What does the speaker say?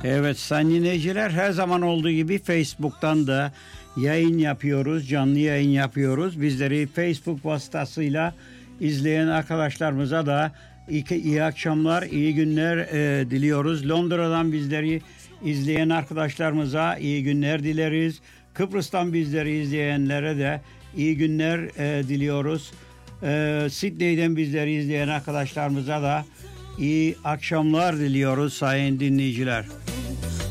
Evet sayın dinleyiciler, her zaman olduğu gibi Facebook'tan da yayın yapıyoruz, canlı yayın yapıyoruz. Bizleri Facebook vasıtasıyla izleyen arkadaşlarımıza da iyi akşamlar, iyi günler diliyoruz. Londra'dan bizleri izleyen arkadaşlarımıza iyi günler dileriz. Kıbrıs'tan bizleri izleyenlere de iyi günler diliyoruz. Sydney'den bizleri izleyen arkadaşlarımıza da iyi akşamlar diliyoruz sayın dinleyiciler.